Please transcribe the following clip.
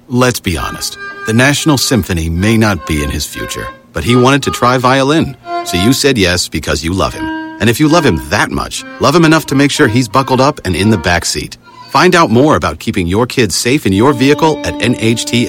Let's be honest. The National Symphony may not be in his future, but he wanted to try violin. So you said yes because you love him. And if you love him that much, love him enough to make sure he's buckled up and in the back seat. Find out more about keeping your kids safe in your vehicle at NHT